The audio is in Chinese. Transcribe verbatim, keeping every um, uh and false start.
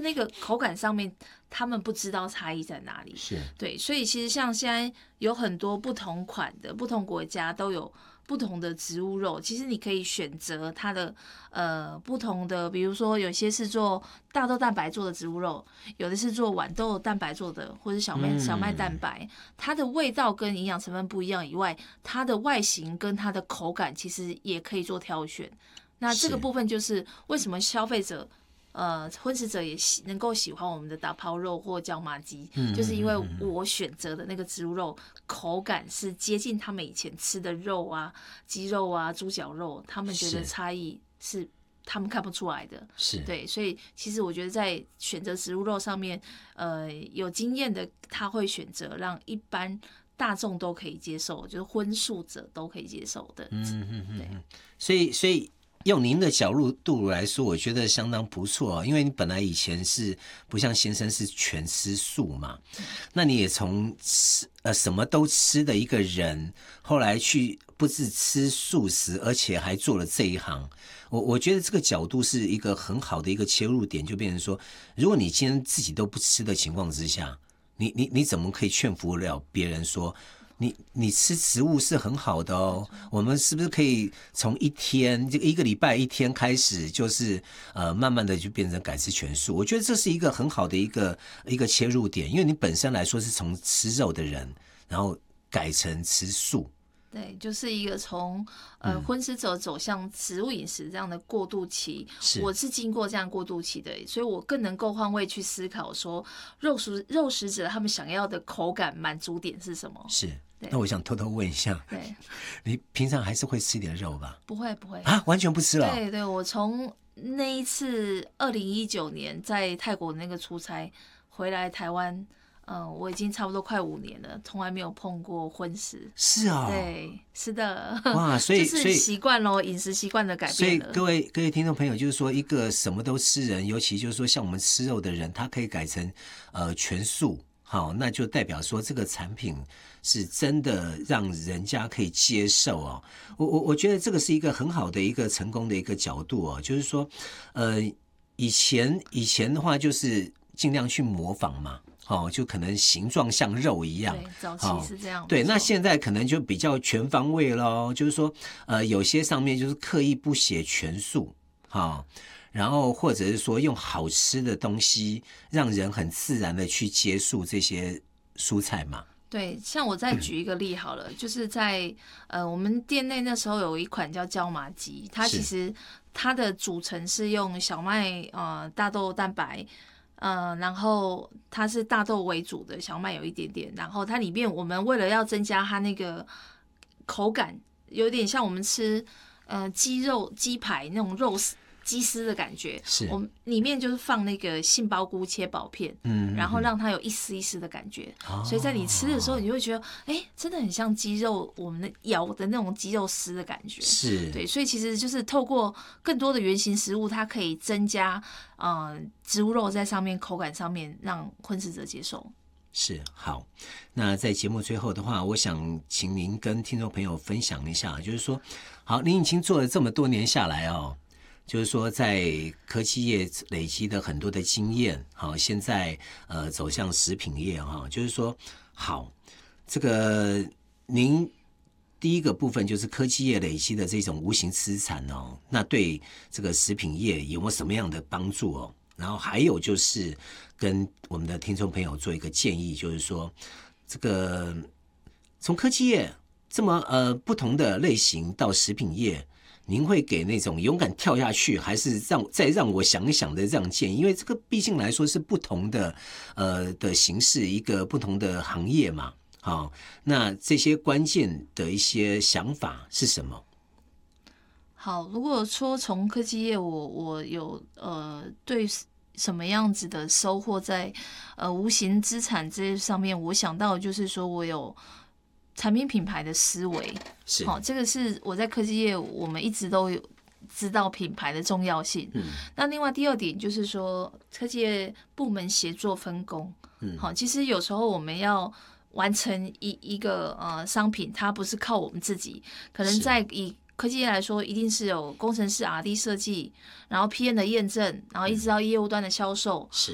那个口感上面，他们不知道差异在哪里。 是， 对，所以其实像现在有很多不同款的，不同国家都有不同的植物肉，其实你可以选择它的呃不同的，比如说有些是做大豆蛋白做的植物肉，有的是做豌豆蛋白做的，或者小麦小麦蛋白，它的味道跟营养成分不一样以外，它的外形跟它的口感其实也可以做挑选。那这个部分就是为什么消费者。呃，荤食者也喜能够喜欢我们的打抛肉或椒麻鸡，嗯、就是因为我选择的那个植物肉口感是接近他们以前吃的肉啊、鸡肉啊、猪脚肉，他们觉得差异是他们看不出来的。 是， 对，所以其实我觉得在选择植物肉上面，呃，有经验的他会选择让一般大众都可以接受，就是荤素者都可以接受的。嗯嗯嗯，对， 所以所以。用您的角度来说，我觉得相当不错，因为你本来以前是不像先生是全吃素嘛，那你也从吃呃什么都吃的一个人，后来去不止吃素食，而且还做了这一行。我我觉得这个角度是一个很好的一个切入点，就变成说，如果你今天自己都不吃的情况之下，你你你怎么可以劝服了别人说？你你吃植物是很好的哦，我们是不是可以从一天这个一个礼拜一天开始，就是呃慢慢的就变成改吃全素？我觉得这是一个很好的一个一个切入点，因为你本身来说是从吃肉的人，然后改成吃素。 对，就是一个从呃荤食者走向植物饮食这样的过渡期， 是我是经过这样过渡期的，所以我更能够换位去思考说肉食肉食者他们想要的口感满足点是什么？ 是。那我想偷偷问一下， 对， 你平常还是会吃点肉吧？ 不会不会啊，完全不吃了。 对对，我从那一次二零一九年在泰国那个出差回来台湾。嗯，我已经差不多快五年了，从来没有碰过荤食。 是啊、哦， 对，是的。 哇，所以就是习惯咯，饮食习惯的改变了。 所以各位各位听众朋友，就是说一个什么都吃人，尤其就是说像我们吃肉的人，他可以改成呃全素，好，那就代表说这个产品是真的让人家可以接受哦。我我我觉得这个是一个很好的一个成功的一个角度哦，就是说，呃，以前以前的话就是尽量去模仿嘛。哦，就可能形状像肉一样， 对，早期是这样。 哦、对，那现在可能就比较全方位咯，就是说，呃，有些上面就是刻意不写全素，哈、哦，然后或者是说用好吃的东西，让人很自然的去接触这些蔬菜嘛。 对，像我再举一个例好了，就是在呃我们店内那时候有一款叫椒麻鸡，它其实它的组成是用小麦呃大豆蛋白。呃，然后它是大豆为主的，小麦有一点点，然后它里面我们为了要增加它那个口感，有点像我们吃呃鸡肉鸡排那种肉丝鸡丝的感觉， 是我们里面就是放那个杏鲍菇切薄片，嗯，然后让它有一丝一丝的感觉，哦、所以在你吃的时候，你就会觉得，哎，真的很像鸡肉，我们的咬的那种鸡肉丝的感觉， 是， 对，所以其实就是透过更多的原型食物，它可以增加呃植物肉在上面口感上面，让荤食者接受。 是，好，那在节目最后的话，我想请您跟听众朋友分享一下，就是说，好，您已经做了这么多年下来哦。就是说，在科技业累积的很多的经验，好，现在呃走向食品业哈，就是说，好，这个您第一个部分就是科技业累积的这种无形资产哦，那对这个食品业有没有什么样的帮助哦？然后还有就是跟我们的听众朋友做一个建议，就是说，这个从科技业这么呃不同的类型到食品业。您会给那种勇敢跳下去，还是让再让我想一想的这样建议？因为这个毕竟来说是不同的呃的形式，一个不同的行业嘛。好、哦，那这些关键的一些想法是什么？ 好，如果说从科技业我，我我有呃对什么样子的收获在呃无形资产这些上面，我想到就是说我有。产品品牌的思维， 是好、哦，这个是我在科技业我们一直都有知道品牌的重要性。嗯，那另外第二点就是说，科技业部门协作分工。嗯，好、哦，其实有时候我们要完成一一个呃商品，它不是靠我们自己，可能在以科技业来说，一定是有工程师 R and D 设计，然后 P M 的验证，然后一直到业务端的销售。 是。